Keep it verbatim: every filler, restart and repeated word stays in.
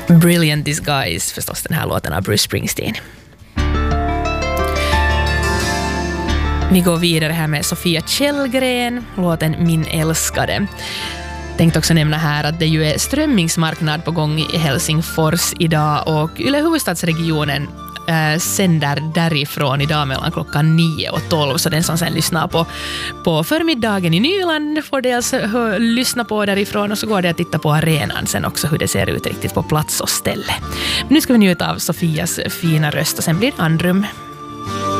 Brilliant Disguise, förstås den här låten av Bruce Springsteen. Vi går vidare här med Sofia Källgren, låten Min älskade. Tänkte också nämna här att det ju är strömmingsmarknad på gång i Helsingfors idag, och Yle Huvudstadsregionen äh, sänder därifrån idag mellan klockan nio och tolv, så den som sen lyssnar på, på förmiddagen i Nyland får dels hö, lyssna på därifrån, och så går det att titta på arenan sen också hur det ser ut riktigt på plats och ställe. Men nu ska vi njuta av Sofias fina röst och sen blir det andrum.